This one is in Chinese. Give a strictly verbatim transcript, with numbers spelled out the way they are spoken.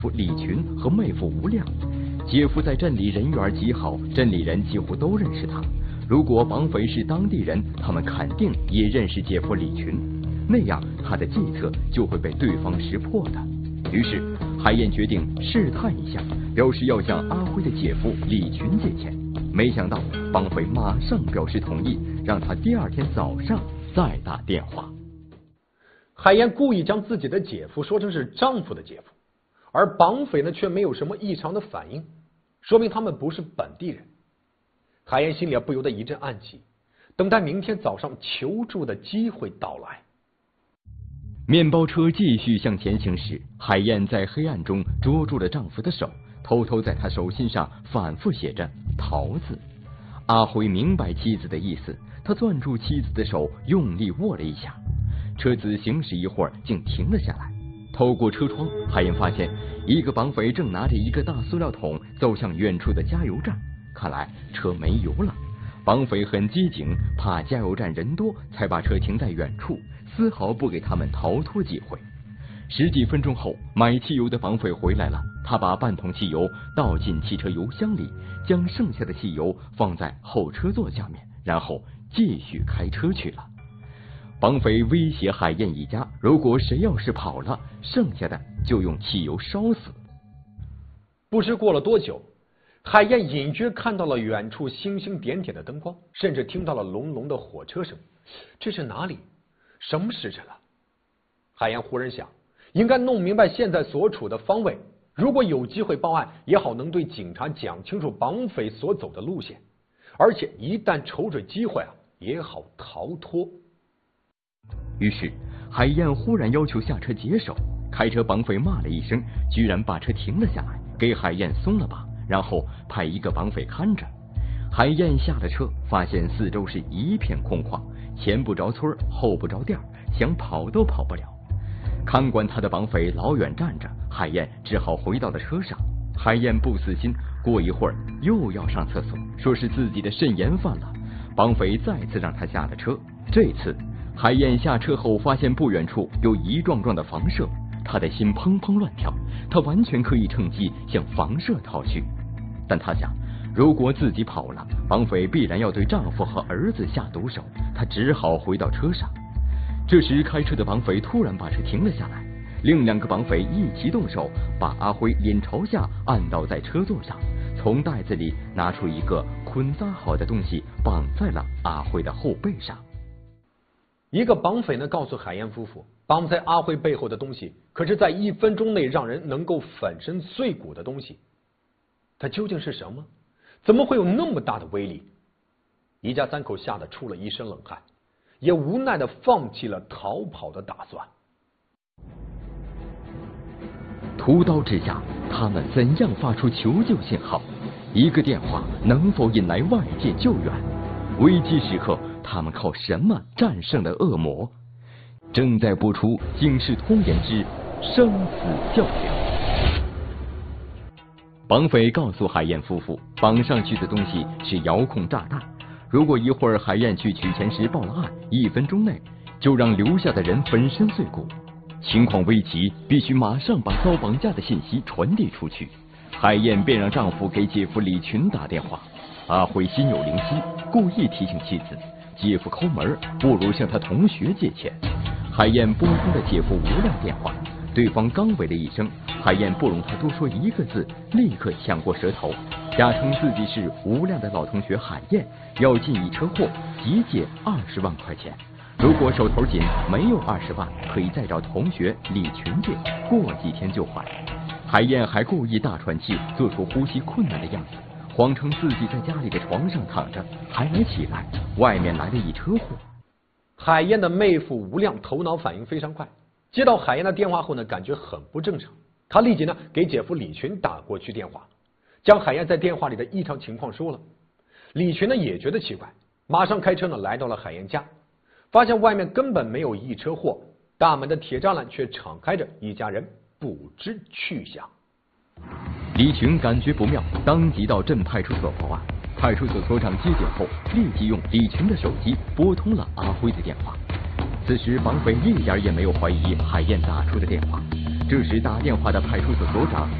夫李群和妹夫吴亮。姐夫在镇里人缘极好，镇里人几乎都认识他。如果绑匪是当地人，他们肯定也认识姐夫李群，那样他的计策就会被对方识破的。于是海燕决定试探一下，表示要向阿辉的姐夫李群借钱。没想到绑匪马上表示同意，让他第二天早上再打电话。 海燕故意将自己的姐夫说成是丈夫的姐夫，而绑匪呢却没有什么异常的反应，说明他们不是本地人。海燕心里不由得一阵暗喜，等待明天早上求助的机会到来。 面包车继续向前行驶，海燕在黑暗中捉住了丈夫的手，偷偷在他手心上反复写着桃字。阿辉明白妻子的意思，他攥住妻子的手，用力握了一下。车子行驶一会儿，竟停了下来。透过车窗，海燕发现一个绑匪正拿着一个大塑料桶走向远处的加油站，看来车没油了。绑匪很机警，怕加油站人多，才把车停在远处，丝毫不给他们逃脱机会。十几分钟后，买汽油的绑匪回来了，他把半桶汽油倒进汽车油箱里，将剩下的汽油放在后车座下面，然后继续开车去了。绑匪威胁海燕一家，如果谁要是跑了，剩下的就用汽油烧死。 不知过了多久，海燕隐约看到了远处星星点点的灯光，甚至听到了隆隆的火车声。这是哪里？什么时辰了？海燕忽然想，应该弄明白现在所处的方位，如果有机会报案，也好能对警察讲清楚绑匪所走的路线，而且一旦瞅准机会啊，也好逃脱。 于是海燕忽然要求下车解手，开车绑匪骂了一声，居然把车停了下来，给海燕松了把，然后派一个绑匪看着。海燕下了车，发现四周是一片空旷，前不着村后不着店，想跑都跑不了。看管他的绑匪老远站着，海燕只好回到了车上。海燕不死心，过一会儿又要上厕所，说是自己的肾炎犯了。绑匪再次让他下了车，这次海燕下车后发现不远处有一幢幢的房舍，她的心砰砰乱跳，她完全可以趁机向房舍逃去。但她想，如果自己跑了，绑匪必然要对丈夫和儿子下毒手，她只好回到车上。这时开车的绑匪突然把车停了下来，另两个绑匪一起动手，把阿辉脸朝下按倒在车座上，从袋子里拿出一个捆扎好的东西，绑在了阿辉的后背上。 一个绑匪呢告诉海燕夫妇，绑在阿辉背后的东西可是在一分钟内让人能够粉身碎骨的东西。它究竟是什么？怎么会有那么大的威力？一家三口吓得出了一身冷汗，也无奈的放弃了逃跑的打算。 屠刀之下，他们怎样发出求救信号？一个电话能否引来外界救援？危机时刻，他们靠什么战胜了恶魔？正在播出《警世通言之生死较量》。绑匪告诉海燕夫妇，绑上去的东西是遥控炸弹，如果一会儿海燕去取钱时报了案，一分钟内就让留下的人粉身碎骨。情况危急，必须马上把遭绑架的信息传递出去。海燕便让丈夫给姐夫李群打电话。阿辉心有灵犀，故意提醒妻子，姐夫抠门，不如向他同学借钱。海燕拨通了姐夫吴亮电话，对方刚喂了一声，海燕不容他多说一个字，立刻抢过舌头，假称自己是吴亮的老同学海燕，要进一车货，急借二十万块钱。如果手头紧，没有二十万，可以再找同学李群借，过几天就还。海燕还故意大喘气，做出呼吸困难的样子，谎称自己在家里的床上躺着，还没起来，外面来了一车货。 海燕的妹夫吴亮头脑反应非常快，接到海燕的电话后呢，感觉很不正常，他立即呢给姐夫李群打过去电话，将海燕在电话里的异常情况说了。李群呢也觉得奇怪，马上开车呢来到了海燕家，发现外面根本没有一车货，大门的铁栅栏却敞开着，一家人不知去向。 李群感觉不妙，当即到镇派出所报案。派出所所长接警后，立即用李群的手机拨通了阿辉的电话。 此时绑匪一点也没有怀疑海燕打出的电话。这时打电话的派出所所长